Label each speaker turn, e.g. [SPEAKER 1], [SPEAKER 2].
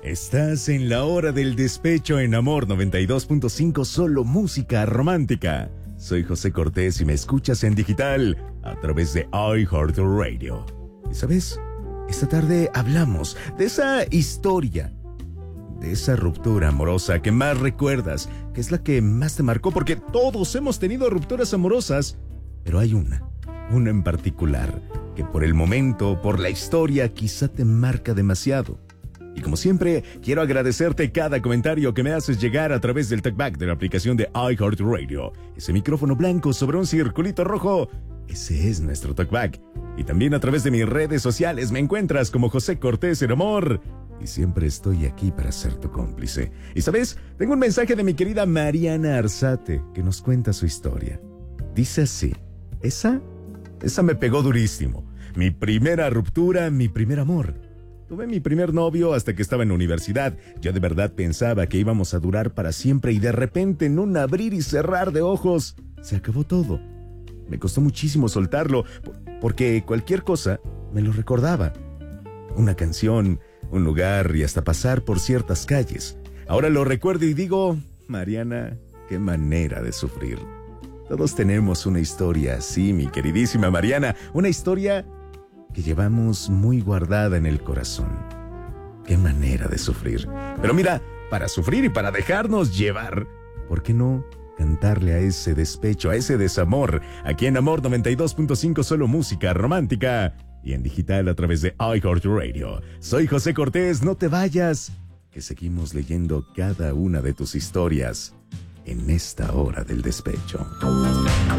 [SPEAKER 1] Estás en la hora del despecho en Amor 92.5, solo música romántica. Soy José Cortés y me escuchas en digital a través de iHeartRadio. Y sabes, esta tarde hablamos de esa historia, de esa ruptura amorosa que más recuerdas, que es la que más te marcó, porque todos hemos tenido rupturas amorosas, pero hay una en particular, que por el momento, por la historia, quizá te marca demasiado. Y como siempre, quiero agradecerte cada comentario que me haces llegar a través del talkback de la aplicación de iHeartRadio. Ese micrófono blanco sobre un circulito rojo, ese es nuestro talkback. Y también a través de mis redes sociales me encuentras como José Cortés en Amor. Y siempre estoy aquí para ser tu cómplice. Y ¿sabes? Tengo un mensaje de mi querida Mariana Arzate que nos cuenta su historia. Dice así: Esa me pegó durísimo. Mi primera ruptura, mi primer amor. Tuve mi primer novio hasta que estaba en la universidad. Yo de verdad pensaba que íbamos a durar para siempre y de repente, en un abrir y cerrar de ojos, se acabó todo. Me costó muchísimo soltarlo porque cualquier cosa me lo recordaba. Una canción, un lugar y hasta pasar por ciertas calles. Ahora lo recuerdo y digo, Mariana, qué manera de sufrir. Todos tenemos una historia así, mi queridísima Mariana, una historia que llevamos muy guardada en el corazón. Qué manera de sufrir. Pero mira, para sufrir y para dejarnos llevar, ¿por qué no cantarle a ese despecho, a ese desamor? Aquí en Amor 92.5, solo música romántica y en digital a través de iHeartRadio. Soy José Cortés, no te vayas, que seguimos leyendo cada una de tus historias en esta hora del despecho.